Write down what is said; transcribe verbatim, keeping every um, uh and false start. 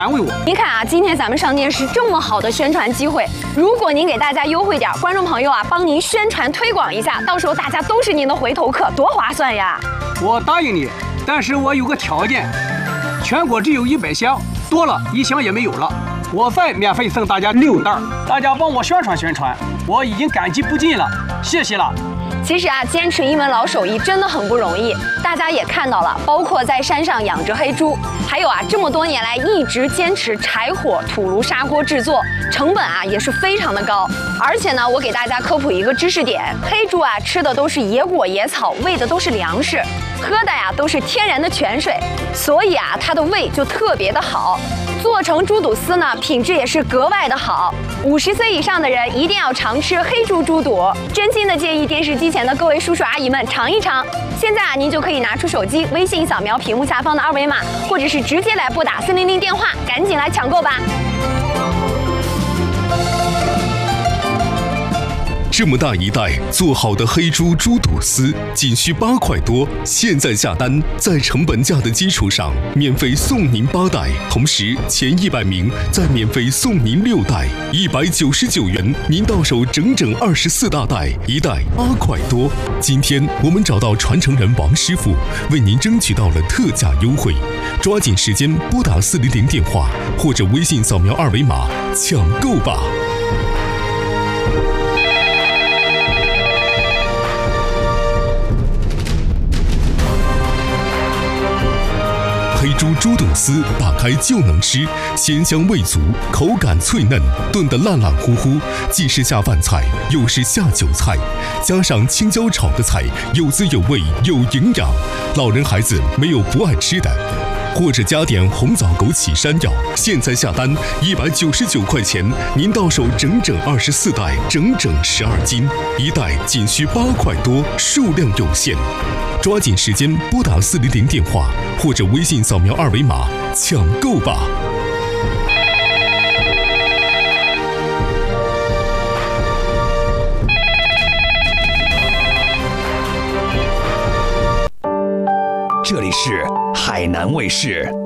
安慰我。 您看啊，今天咱们上电视这么好的宣传机会，如果您给大家优惠点，观众朋友啊，帮您宣传推广一下，到时候大家都是您的回头客，多划算呀！ 我答应你，但是我有个条件，全国只有一百箱，多了一箱也没有了。我再免费送大家六袋，大家帮我宣传宣传，我已经感激不尽了，谢谢了。 其实啊，坚持一门老手艺真的很不容易。大家也看到了，包括在山上养殖黑猪，还有啊，这么多年来一直坚持柴火土炉砂锅制作，成本啊也是非常的高。而且呢，我给大家科普一个知识点：黑猪啊吃的都是野果野草，喂的都是粮食，喝的呀都是天然的泉水，所以啊它的胃就特别的好。做成猪肚丝呢，品质也是格外的好。五十岁以上的人一定要常吃黑猪猪肚，真心的建议电视机前的各位叔叔阿姨们尝一尝。现在啊，您就可以拿出手机，微信扫描屏幕下方的二维码，或者是直接来拨打四零零电话，赶紧来抢购吧。 这么大一袋做好的黑猪猪肚丝，仅需八块多。现在下单，在成本价的基础上，免费送您八袋，同时前一百名再免费送您六袋，一百九十九元，您到手整整二十四大袋，一袋八块多。今天我们找到传承人王师傅，为您争取到了特价优惠，抓紧时间拨打四零零电话或者微信扫描二维码抢购吧。黑猪猪肚丝打开就能吃，鲜香味足，口感脆嫩，炖得烂烂乎乎，既是下饭菜，又是下酒菜，加上青椒炒的菜，有滋有味，有营养，老人孩子没有不爱吃的。或者加点红枣枸杞山药，现在下单一百九十九块钱，您到手整整二十四袋，整整十二斤，一袋仅需八块多，数量有限，抓紧时间拨打四零零电话或者微信扫描二维码抢购吧。 这里是海南卫视。